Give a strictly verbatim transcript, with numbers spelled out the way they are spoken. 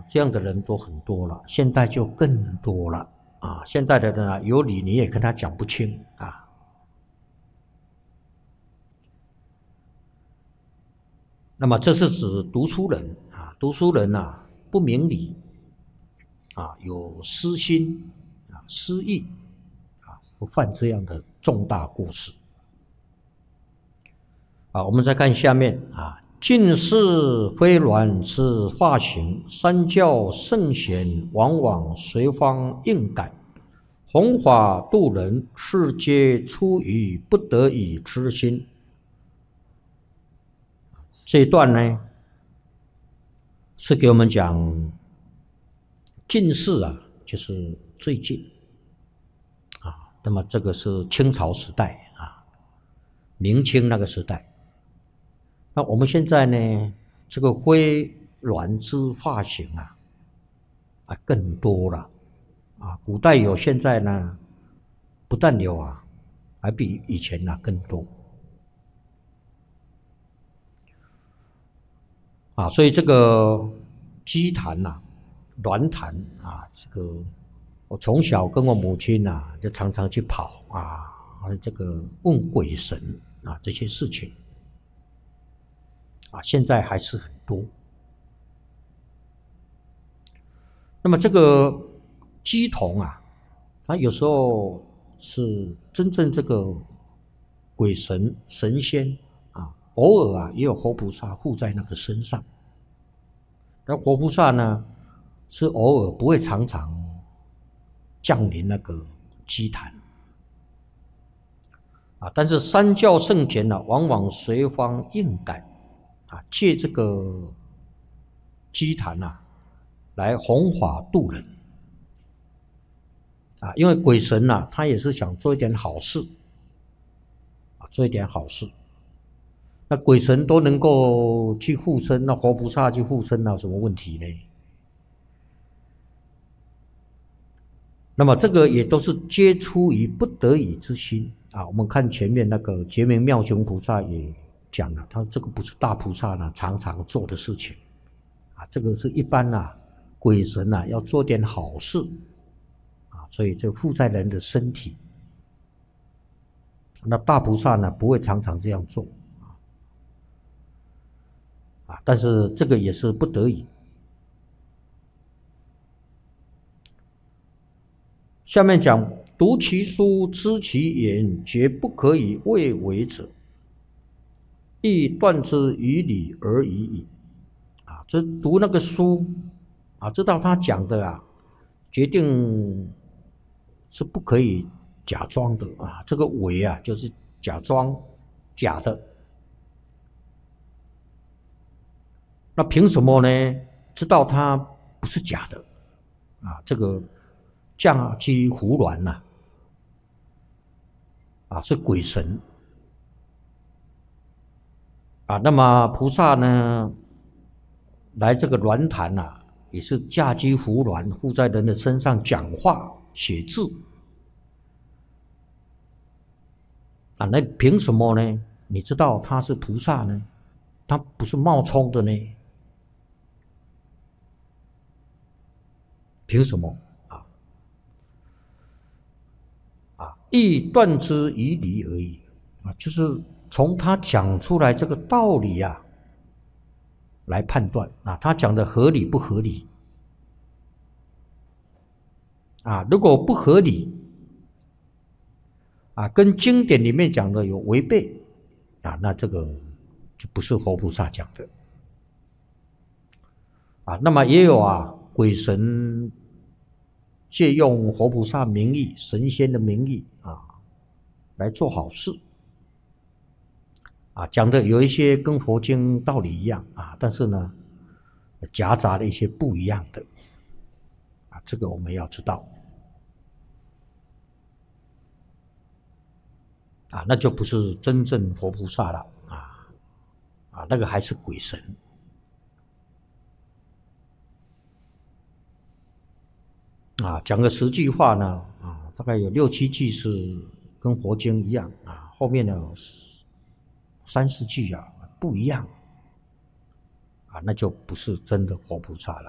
这样的人都很多了，现在就更多了啊！现在的人啊，有理你也跟他讲不清啊。那么这是指读书人啊，读书人啊不明理啊，有私心啊、私意啊，不犯这样的重大过失啊。我们再看下面啊。近世非鸾之发行，三教圣贤往往随方应感。弘法度人，是皆出于不得已之心。这一段呢，是给我们讲近世啊，就是最近啊。那么这个是清朝时代啊，明清那个时代。那我们现在呢，这个非鸾之发行啊，啊更多了啊。古代有，现在呢不但有啊，还比以前呢、啊、更多啊。所以这个鸡坛呐、啊、鸾坛啊，这个我从小跟我母亲呐、啊，就常常去跑啊，这个问鬼神啊这些事情。啊，现在还是很多。那么这个鸡童啊，他有时候是真正这个鬼神神仙啊，偶尔啊也有活菩萨附在那个身上。那活菩萨呢，是偶尔不会常常降临那个鸡坛啊，但是三教圣贤呢，往往随方应感。啊，借这个鸡坛啊，来弘法度人啊，因为鬼神呐、啊，他也是想做一点好事啊，做一点好事。那鬼神都能够去附身，那活菩萨去附身，那有什么问题呢？那么这个也都是皆出于不得已之心啊。我们看前面那个觉明妙雄菩萨也讲了，他这个不是大菩萨呢常常做的事情啊，这个是一般啊鬼神啊要做点好事啊，所以这附在人的身体。那大菩萨呢不会常常这样做啊，但是这个也是不得已。下面讲读其书，知其言，绝不可以为为者。亦断之于理而已矣。啊，这读那个书啊，知道他讲的啊，决定是不可以假装的啊。这个伪啊，就是假装假的。那凭什么呢？知道他不是假的啊？这个降机胡鸾呐，啊，是鬼神。啊，那么菩萨呢，来这个鸾坛啊，也是驾机胡鸾附在人的身上讲话写字啊，那凭什么呢？你知道他是菩萨呢？他不是冒充的呢？凭什么啊？啊，亦断之于理而已啊，就是从他讲出来这个道理啊，来判断啊，他讲的合理不合理啊？如果不合理啊，跟经典里面讲的有违背啊，那这个就不是活菩萨讲的啊。那么也有啊，鬼神借用活菩萨名义、神仙的名义啊，来做好事。啊，讲的有一些跟佛经道理一样啊，但是呢，夹杂了一些不一样的啊，这个我们要知道啊，那就不是真正佛菩萨了啊啊，那个还是鬼神啊。讲个十句话呢啊，大概有六七句是跟佛经一样啊，后面呢三四句啊不一样啊，那就不是真的活菩萨了。